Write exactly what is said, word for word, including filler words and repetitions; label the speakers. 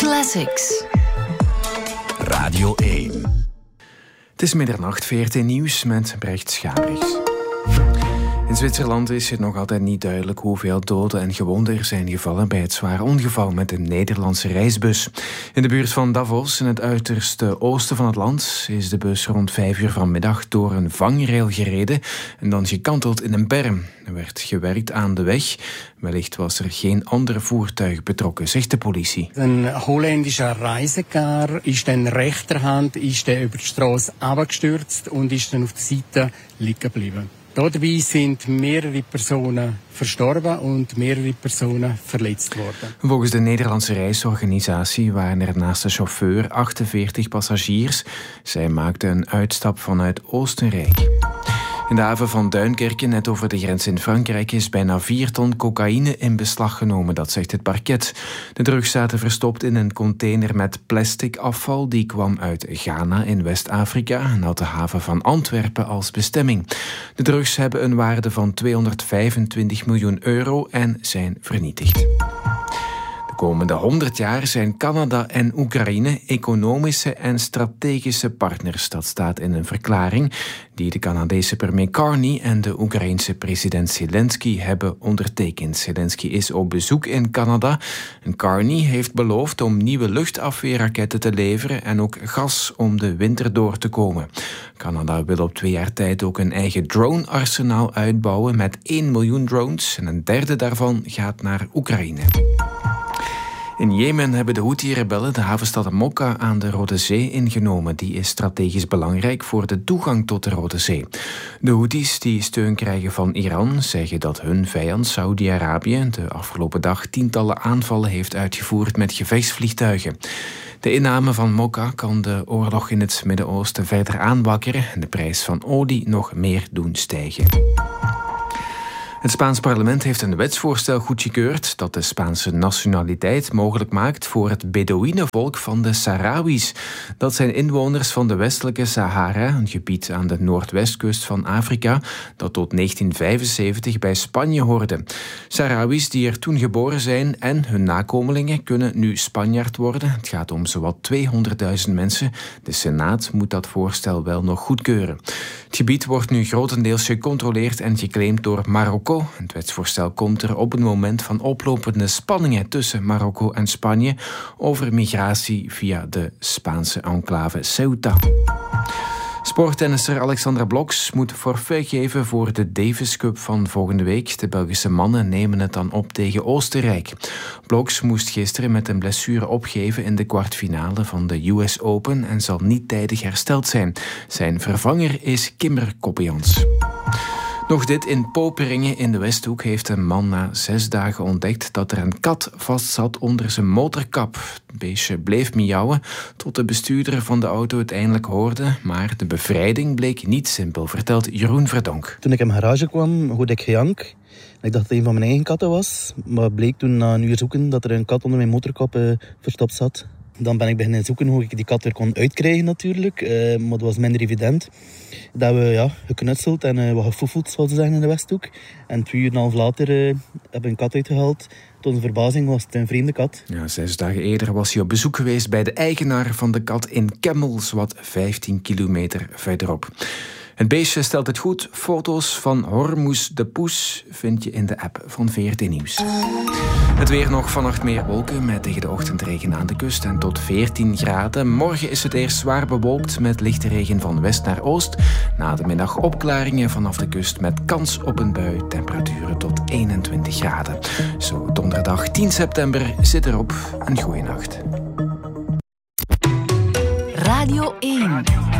Speaker 1: Classics.
Speaker 2: Radio één. Het is middernacht, V R T Nieuws met Brecht Schabrichs. In Zwitserland is het nog altijd niet duidelijk hoeveel doden en gewonden er zijn gevallen bij het zware ongeval met een Nederlandse reisbus. In de buurt van Davos, in het uiterste oosten van het land, is de bus rond vijf uur vanmiddag door een vangrail gereden en dan gekanteld in een berm. Er werd gewerkt aan de weg. Wellicht was er geen ander voertuig betrokken, zegt de politie.
Speaker 3: Een Holländischer Reisekar is dan rechterhand is der über die Straße abgestürzt und ist dann auf der Seite liegen geblieben. Dabei sind mehrere Personen verstorben und mehrere Personen verletzt worden.
Speaker 2: Volgens de Nederlandse reisorganisatie waren er naast de chauffeur achtenveertig passagiers. Zij maakten een uitstap vanuit Oostenrijk. In de haven van Duinkerke, net over de grens in Frankrijk, is bijna vier ton cocaïne in beslag genomen, dat zegt het parket. De drugs zaten verstopt in een container met plastic afval. Die kwam uit Ghana in West-Afrika en had de haven van Antwerpen als bestemming. De drugs hebben een waarde van tweehonderdvijfentwintig miljoen euro en zijn vernietigd. De komende honderd jaar zijn Canada en Oekraïne economische en strategische partners. Dat staat in een verklaring die de Canadese premier Carney en de Oekraïense president Zelensky hebben ondertekend. Zelensky is op bezoek in Canada en Carney heeft beloofd om nieuwe luchtafweerraketten te leveren en ook gas om de winter door te komen. Canada wil op twee jaar tijd ook een eigen drone-arsenaal uitbouwen met één miljoen drones en een derde daarvan gaat naar Oekraïne. In Jemen hebben de Houthi-rebellen de havenstad Mokka aan de Rode Zee ingenomen. Die is strategisch belangrijk voor de toegang tot de Rode Zee. De Houthis, die steun krijgen van Iran, zeggen dat hun vijand Saudi-Arabië de afgelopen dag tientallen aanvallen heeft uitgevoerd met gevechtsvliegtuigen. De inname van Mokka kan de oorlog in het Midden-Oosten verder aanwakkeren en de prijs van olie nog meer doen stijgen. Het Spaans parlement heeft een wetsvoorstel goedgekeurd dat de Spaanse nationaliteit mogelijk maakt voor het Bedouinenvolk van de Sahrawis. Dat zijn inwoners van de westelijke Sahara, een gebied aan de noordwestkust van Afrika, dat tot negentien vijfenzeventig bij Spanje hoorde. Sahrawis die er toen geboren zijn en hun nakomelingen kunnen nu Spanjaard worden. Het gaat om zowat tweehonderdduizend mensen. De Senaat moet dat voorstel wel nog goedkeuren. Het gebied wordt nu grotendeels gecontroleerd en geclaimd door Marokko. Het wetsvoorstel komt er op een moment van oplopende spanningen tussen Marokko en Spanje over migratie via de Spaanse enclave Ceuta. Sporttennisser Alexandra Bloks moet forfait geven voor de Davis Cup van volgende week. De Belgische mannen nemen het dan op tegen Oostenrijk. Bloks moest gisteren met een blessure opgeven in de kwartfinale van de U S Open en zal niet tijdig hersteld zijn. Zijn vervanger is Kimmer Koppians. Nog dit, in Poperingen in de Westhoek heeft een man na zes dagen ontdekt dat er een kat vastzat onder zijn motorkap. Het beestje bleef miauwen tot de bestuurder van de auto het eindelijk hoorde, maar de bevrijding bleek niet simpel, vertelt Jeroen Verdonk.
Speaker 4: Toen ik in mijn garage kwam, hoorde ik gejank. Ik dacht dat het een van mijn eigen katten was, maar het bleek toen na een uur zoeken dat er een kat onder mijn motorkap uh, verstopt zat. Dan ben ik beginnen zoeken hoe ik die kat weer kon uitkrijgen natuurlijk. Uh, maar dat was minder evident. Dat we ja, geknutseld en uh, wat gefoefeld, zoals ze zeggen in de Westhoek. En twee uur en een half later uh, heb ik een kat uitgehaald. Tot onze verbazing was het een vreemde kat.
Speaker 2: Ja, zes dagen eerder was hij op bezoek geweest bij de eigenaar van de kat in Kemmel, zowat vijftien kilometer verderop. Het beestje stelt het goed. Foto's van Hormuz de Poes vind je in de app van V R T Nieuws. Het weer nog, vannacht meer wolken met tegen de ochtend regen aan de kust en tot veertien graden. Morgen is het eerst zwaar bewolkt met lichte regen van west naar oost. Na de middag opklaringen vanaf de kust met kans op een bui. Temperaturen tot eenentwintig graden. Zo donderdag tien september zit erop. Een goeie nacht.
Speaker 1: Radio één.